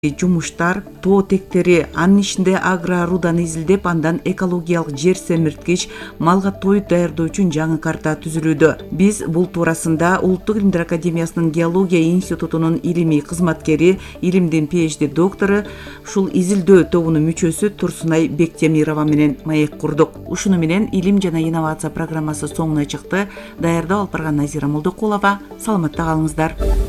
жумуштар, тоо тектери, анын ичинде агроруданы изилдеп, андан экологиялык жер семирткич, малга той даярдоо үчүн жаңы карта түзүлүүдө. Биз бул туурасында Улуттук илимдер академиясынын геология институтунун илимий кызматкери, илимдин PhD доктору, ушул изилдөө тобунун мүчөсү Турсунай Бектемирова менен маек курдук. Ушуну менен илим жана инновация программасы соңуна чыкты. Даярдап алып барган Назира Молдокулова. Саламатта калыңыздар.